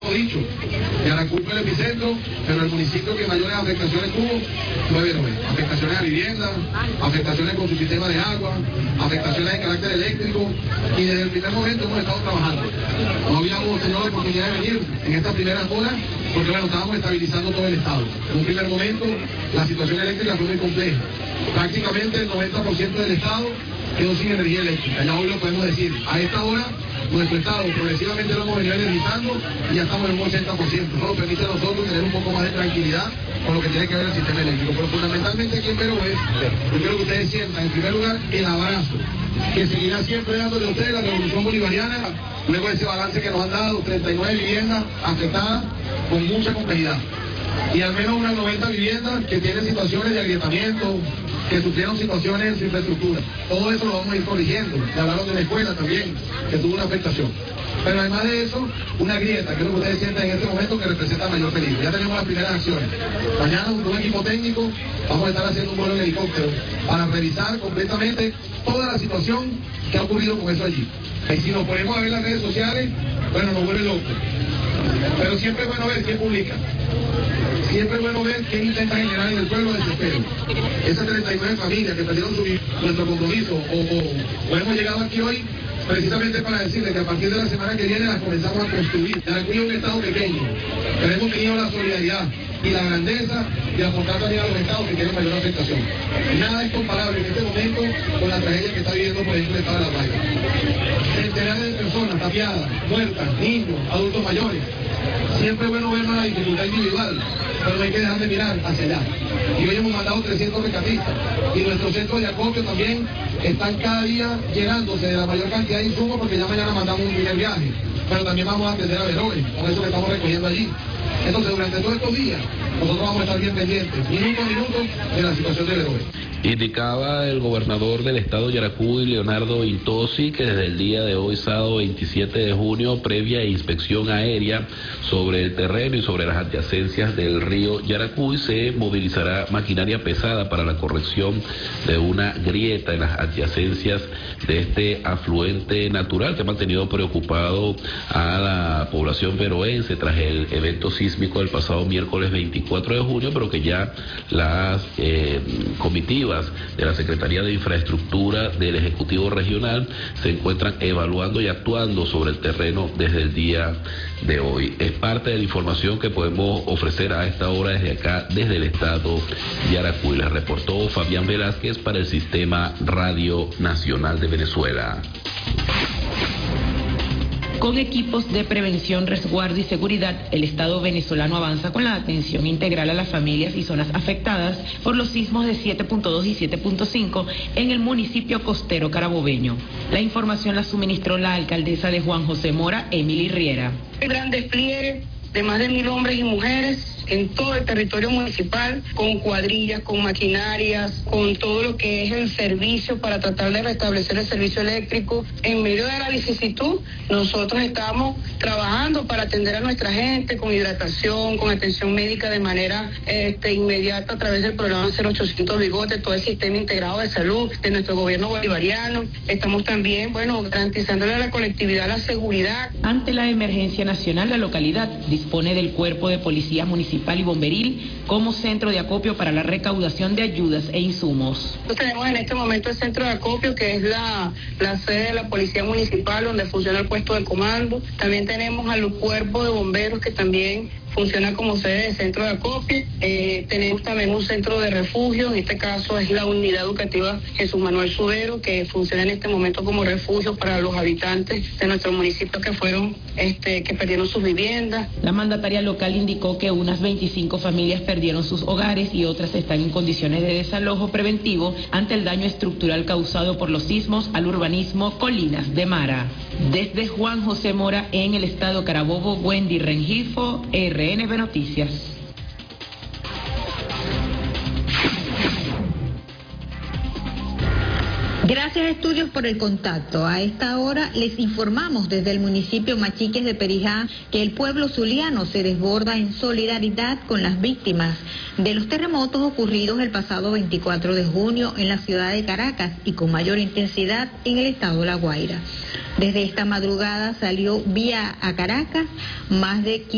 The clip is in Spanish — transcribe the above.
dicho, Yaracuy fue el epicentro, pero el municipio que mayores afectaciones tuvo fue Beroe. Afectaciones a viviendas, afectaciones con su sistema de agua, afectaciones de carácter eléctrico, y desde el primer momento hemos estado trabajando. No habíamos tenido la oportunidad de venir en estas primeras horas porque bueno, estábamos estabilizando todo el estado. En un primer momento la situación eléctrica fue muy compleja. Prácticamente el 90% del estado quedó sin energía eléctrica, ya hoy lo podemos decir. A esta hora nuestro estado progresivamente lo hemos venido energizando y ya estamos en un 80%. Eso nos permite a nosotros tener un poco más de tranquilidad con lo que tiene que ver el sistema eléctrico. Pero fundamentalmente aquí en Beroe, yo quiero que ustedes sientan, en primer lugar, el abrazo que seguirá siempre dándole a ustedes la revolución bolivariana, luego de ese balance que nos han dado, 39 viviendas afectadas con mucha complejidad. Y al menos unas 90 viviendas que tienen situaciones de agrietamiento, que sufrieron situaciones en su infraestructura. Todo eso lo vamos a ir corrigiendo. Le hablaron de la escuela también, que tuvo una afectación. Pero además de eso, una grieta, que es lo que ustedes sienten en este momento, que representa mayor peligro. Ya tenemos las primeras acciones. Mañana, con un equipo técnico, vamos a estar haciendo un vuelo en helicóptero para revisar completamente toda la situación que ha ocurrido con eso allí. Y si nos ponemos a ver las redes sociales, bueno, nos vuelve locos. Pero siempre es bueno ver quién publica. Siempre es bueno ver quién intenta generar en el pueblo desespero. Esas 39 familias que perdieron nuestro compromiso, o hemos llegado aquí hoy precisamente para decirles que a partir de la semana que viene las comenzamos a construir. Yaracuy es un estado pequeño, pero hemos tenido la solidaridad y la grandeza de aportar también a los estados que tienen mayor afectación. Nada es comparable en este momento con la tragedia que está viviendo, por ejemplo, el estado de La Guaira. Centenares de personas tapiadas, muertas, niños, adultos mayores. Siempre es bueno ver la dificultad individual, pero no hay que dejar de mirar hacia allá. Y hoy hemos mandado 300 rescatistas. Y nuestros centros de acopio también están cada día llenándose de la mayor cantidad de insumos, porque ya mañana mandamos un primer viaje. Pero también vamos a atender a Beroe, con eso que estamos recogiendo allí. Entonces, durante todos estos días, nosotros vamos a estar bien pendientes, minuto a minuto, de la situación de Beroe. Indicaba el gobernador del estado Yaracuy, Leonardo Intosi, que desde el día de hoy, sábado 27 de junio, previa inspección aérea sobre el terreno y sobre las adyacencias del río Yaracuy, se movilizará maquinaria pesada para la corrección de una grieta en las adyacencias de este afluente natural que ha mantenido preocupado a la población beroense tras el evento sísmico del pasado miércoles 24 de junio, pero que ya las comitivas de la Secretaría de Infraestructura del Ejecutivo Regional se encuentran evaluando y actuando sobre el terreno desde el día de hoy. Es parte de la información que podemos ofrecer a esta hora desde acá, desde el estado de Yaracuy. La reportó Fabián Velázquez para el Sistema Radio Nacional de Venezuela. Con equipos de prevención, resguardo y seguridad, el Estado venezolano avanza con la atención integral a las familias y zonas afectadas por los sismos de 7.2 y 7.5 en el municipio costero carabobeño. La información la suministró la alcaldesa de Juan José Mora, Emily Riera. El gran despliegue de más de 1.000 hombres y mujeres en todo el territorio municipal, con cuadrillas, con maquinarias, con todo lo que es el servicio para tratar de restablecer el servicio eléctrico. En medio de la vicisitud, nosotros estamos trabajando para atender a nuestra gente con hidratación, con atención médica de manera inmediata a través del programa 0800 Bigote, todo el sistema integrado de salud de nuestro gobierno bolivariano. Estamos también, garantizándole a la colectividad la seguridad. Ante la emergencia nacional, la localidad dispone del Cuerpo de Policía Municipal y Bomberil como centro de acopio para la recaudación de ayudas e insumos. Tenemos en este momento el centro de acopio, que es la sede de la Policía Municipal, donde funciona el puesto de comando. También tenemos al Cuerpo de Bomberos, que también funciona como sede de centro de acopio. Tenemos también un centro de refugio, en este caso es la unidad educativa Jesús Manuel Subero, que funciona en este momento como refugio para los habitantes de nuestro municipio que fueron, que perdieron sus viviendas. La mandataria local indicó que unas 25 familias perdieron sus hogares y otras están en condiciones de desalojo preventivo ante el daño estructural causado por los sismos al urbanismo Colinas de Mara. Desde Juan José Mora, en el estado Carabobo, Wendy Rengifo, RNB Noticias. Gracias, Estudios, por el contacto. A esta hora les informamos desde el municipio Machiques de Perijá que el pueblo zuliano se desborda en solidaridad con las víctimas de los terremotos ocurridos el pasado 24 de junio en la ciudad de Caracas y con mayor intensidad en el estado de La Guaira. Desde esta madrugada salió vía a Caracas más de